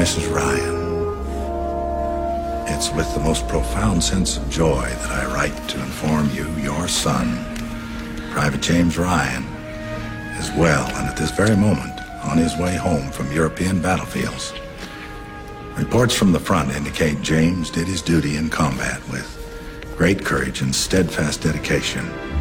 Mrs. Ryan, it's with the most profound sense of joy that I write to inform you your son, Private James Ryan, is well and at this very moment on his way home from European battlefields. Reports from the front indicate James did his duty in combat with great courage and steadfast dedication.